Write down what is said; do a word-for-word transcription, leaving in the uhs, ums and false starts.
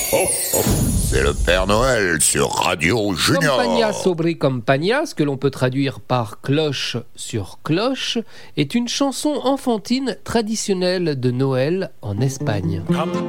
C'est le Père Noël sur Radio Junior. Campagna sobre campagna, ce que l'on peut traduire par cloche sur cloche, est une chanson enfantine traditionnelle de Noël en Espagne.